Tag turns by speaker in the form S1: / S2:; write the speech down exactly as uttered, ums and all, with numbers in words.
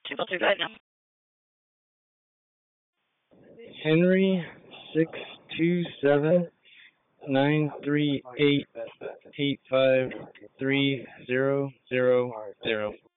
S1: Two two two, go ahead now.
S2: Henry six two seven nine three eight eight five three zero zero zero.